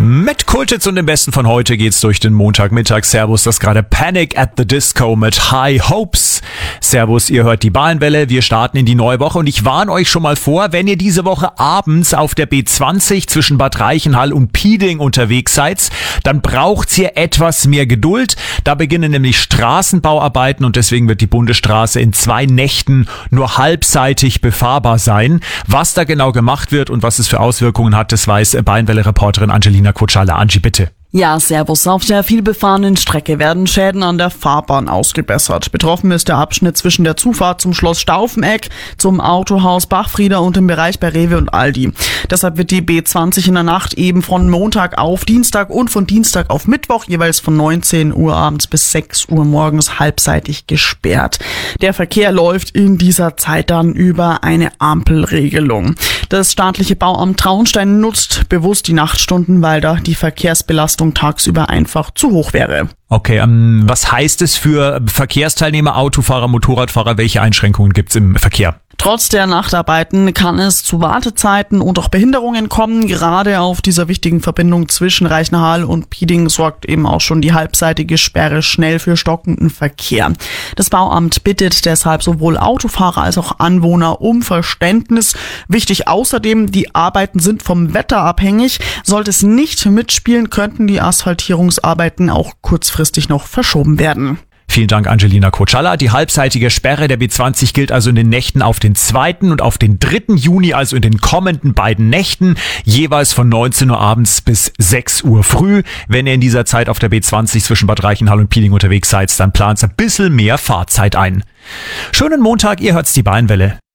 Mit Kultitz und dem Besten von heute geht's durch den Montagmittag. Servus, das gerade Panic at the Disco mit High Hopes. Servus, ihr hört die Bayernwelle. Wir starten in die neue Woche und ich warne euch schon mal vor, wenn ihr diese Woche abends auf der B20 zwischen Bad Reichenhall und Pieding unterwegs seid, dann braucht ihr etwas mehr Geduld. Da beginnen nämlich Straßenbauarbeiten und deswegen wird die Bundesstraße in 2 Nächten nur halbseitig befahrbar sein. Was da genau gemacht wird und was es für Auswirkungen hat, das weiß Bayernwelle-Reporterin Angelina Kutschala. Angie, bitte. Ja, servus. Auf der vielbefahrenen Strecke werden Schäden an der Fahrbahn ausgebessert. Betroffen ist der Abschnitt zwischen der Zufahrt zum Schloss Staufeneck, zum Autohaus Bachfrieder und im Bereich bei Rewe und Aldi. Deshalb wird die B20 in der Nacht eben von Montag auf Dienstag und von Dienstag auf Mittwoch jeweils von 19 Uhr abends bis 6 Uhr morgens halbseitig gesperrt. Der Verkehr läuft in dieser Zeit dann über eine Ampelregelung. Das staatliche Bauamt Traunstein nutzt bewusst die Nachtstunden, weil da die Verkehrsbelastung tagsüber einfach zu hoch wäre. Okay, was heißt es für Verkehrsteilnehmer, Autofahrer, Motorradfahrer? Welche Einschränkungen gibt's im Verkehr? Trotz der Nachtarbeiten kann es zu Wartezeiten und auch Behinderungen kommen. Gerade auf dieser wichtigen Verbindung zwischen Reichenhall und Pieding sorgt eben auch schon die halbseitige Sperre schnell für stockenden Verkehr. Das Bauamt bittet deshalb sowohl Autofahrer als auch Anwohner um Verständnis. Wichtig außerdem, die Arbeiten sind vom Wetter abhängig. Sollte es nicht mitspielen, könnten die Asphaltierungsarbeiten auch kurzfristig noch verschoben werden. Vielen Dank, Angelina Kutschala. Die halbseitige Sperre der B20 gilt also in den Nächten auf den 2. und auf den 3. Juni, also in den kommenden beiden Nächten, jeweils von 19 Uhr abends bis 6 Uhr früh. Wenn ihr in dieser Zeit auf der B20 zwischen Bad Reichenhall und Pieding unterwegs seid, dann plant ein bisschen mehr Fahrzeit ein. Schönen Montag, ihr hört's die Bayernwelle.